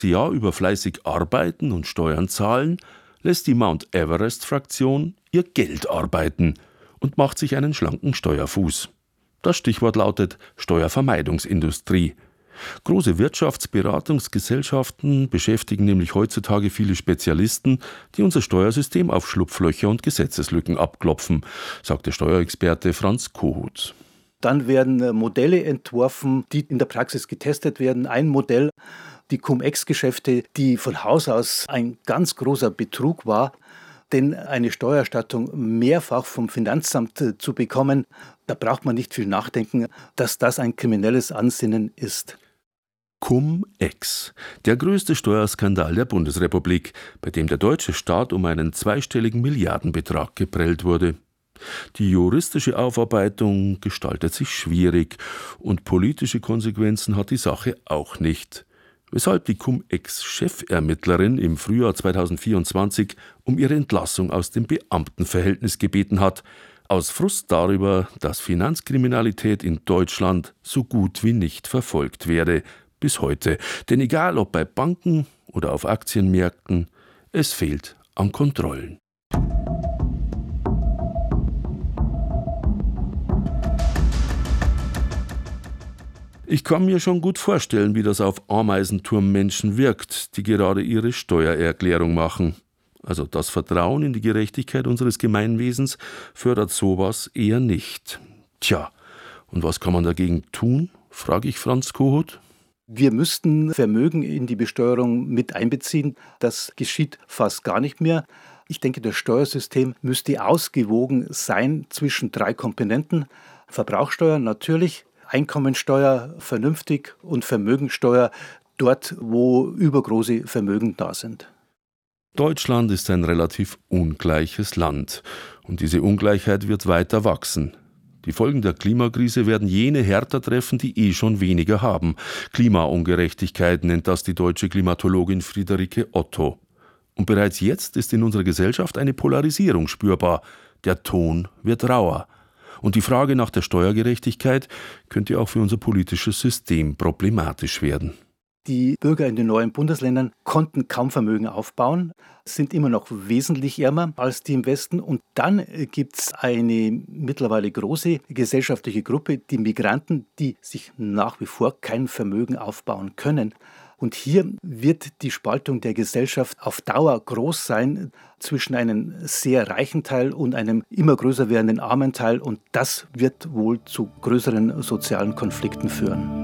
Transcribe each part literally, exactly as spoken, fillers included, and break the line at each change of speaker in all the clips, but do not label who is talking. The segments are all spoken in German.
Jahr über fleißig arbeiten und Steuern zahlen, lässt die Mount Everest-Fraktion ihr Geld arbeiten und macht sich einen schlanken Steuerfuß. Das Stichwort lautet Steuervermeidungsindustrie. Große Wirtschaftsberatungsgesellschaften beschäftigen nämlich heutzutage viele Spezialisten, die unser Steuersystem auf Schlupflöcher und Gesetzeslücken abklopfen, sagt der Steuerexperte Franz Kohut.
Dann werden Modelle entworfen, die in der Praxis getestet werden. Ein Modell, die Cum-Ex-Geschäfte, die von Haus aus ein ganz großer Betrug war. Denn eine Steuererstattung mehrfach vom Finanzamt zu bekommen, da braucht man nicht viel nachdenken, dass das ein kriminelles Ansinnen ist.
Cum-Ex, der größte Steuerskandal der Bundesrepublik, bei dem der deutsche Staat um einen zweistelligen Milliardenbetrag geprellt wurde. Die juristische Aufarbeitung gestaltet sich schwierig und politische Konsequenzen hat die Sache auch nicht. Weshalb die Cum-Ex-Chefermittlerin im Frühjahr zweitausendvierundzwanzig um ihre Entlassung aus dem Beamtenverhältnis gebeten hat, aus Frust darüber, dass Finanzkriminalität in Deutschland so gut wie nicht verfolgt werde, bis heute. Denn egal ob bei Banken oder auf Aktienmärkten, es fehlt an Kontrollen. Ich kann mir schon gut vorstellen, wie das auf Ameisenturmmenschen wirkt, die gerade ihre Steuererklärung machen. Also das Vertrauen in die Gerechtigkeit unseres Gemeinwesens fördert sowas eher nicht. Tja, und was kann man dagegen tun, frage ich Franz Kohut.
Wir müssten Vermögen in die Besteuerung mit einbeziehen. Das geschieht fast gar nicht mehr. Ich denke, das Steuersystem müsste ausgewogen sein zwischen drei Komponenten. Verbrauchsteuer natürlich, Einkommensteuer vernünftig und Vermögensteuer dort, wo übergroße Vermögen da sind.
Deutschland ist ein relativ ungleiches Land und diese Ungleichheit wird weiter wachsen. Die Folgen der Klimakrise werden jene härter treffen, die eh schon weniger haben. Klimaungerechtigkeit nennt das die deutsche Klimatologin Friederike Otto. Und bereits jetzt ist in unserer Gesellschaft eine Polarisierung spürbar. Der Ton wird rauer. Und die Frage nach der Steuergerechtigkeit könnte auch für unser politisches System problematisch werden.
Die Bürger in den neuen Bundesländern konnten kaum Vermögen aufbauen, sind immer noch wesentlich ärmer als die im Westen. Und dann gibt es eine mittlerweile große gesellschaftliche Gruppe, die Migranten, die sich nach wie vor kein Vermögen aufbauen können. Und hier wird die Spaltung der Gesellschaft auf Dauer groß sein zwischen einem sehr reichen Teil und einem immer größer werdenden armen Teil. Und das wird wohl zu größeren sozialen Konflikten führen.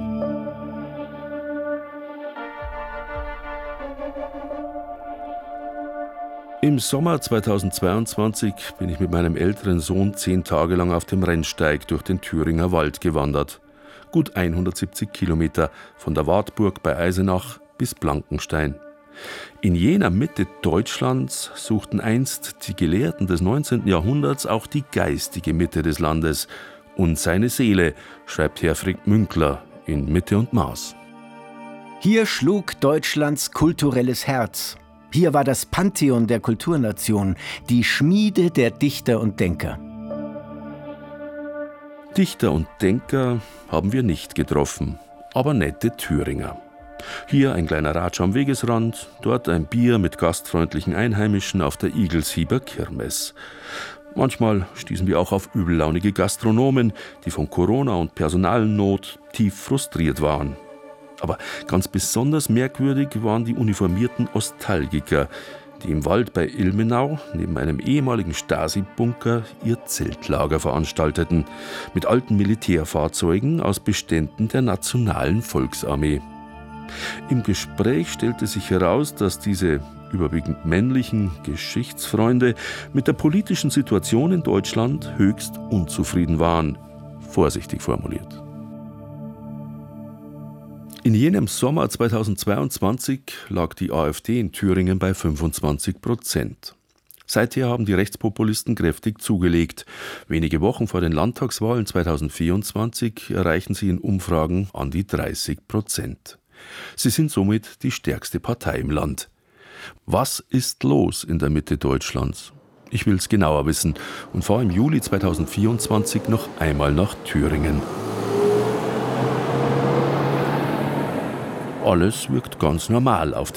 Im Sommer zweitausendzweiundzwanzig bin ich mit meinem älteren Sohn zehn Tage lang auf dem Rennsteig durch den Thüringer Wald gewandert. Gut hundertsiebzig Kilometer von der Wartburg bei Eisenach bis Blankenstein. In jener Mitte Deutschlands suchten einst die Gelehrten des neunzehnten Jahrhunderts auch die geistige Mitte des Landes und seine Seele, schreibt Herfried Münkler in Mitte und Maß.
Hier schlug Deutschlands kulturelles Herz. Hier war das Pantheon der Kulturnation, die Schmiede der Dichter und Denker.
Dichter und Denker haben wir nicht getroffen, aber nette Thüringer. Hier ein kleiner Ratsch am Wegesrand, dort ein Bier mit gastfreundlichen Einheimischen auf der Igelsieber Kirmes. Manchmal stießen wir auch auf übellaunige Gastronomen, die von Corona und Personalnot tief frustriert waren. Aber ganz besonders merkwürdig waren die uniformierten Ostalgiker, die im Wald bei Ilmenau neben einem ehemaligen Stasi-Bunker ihr Zeltlager veranstalteten, mit alten Militärfahrzeugen aus Beständen der Nationalen Volksarmee. Im Gespräch stellte sich heraus, dass diese überwiegend männlichen Geschichtsfreunde mit der politischen Situation in Deutschland höchst unzufrieden waren, vorsichtig formuliert. In jenem Sommer zweitausendzweiundzwanzig lag die AfD in Thüringen bei fünfundzwanzig Prozent. Seither haben die Rechtspopulisten kräftig zugelegt. Wenige Wochen vor den Landtagswahlen zweitausendvierundzwanzig erreichen sie in Umfragen an die dreißig Prozent. Sie sind somit die stärkste Partei im Land. Was ist los in der Mitte Deutschlands? Ich will es genauer wissen und fahre im Juli zweitausendvierundzwanzig noch einmal nach Thüringen. Alles wirkt ganz normal auf